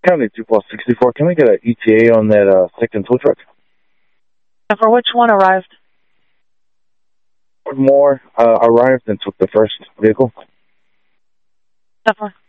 County 2+64. Can we get an ETA on that second tow truck? For which one arrived? More arrived and took the first vehicle.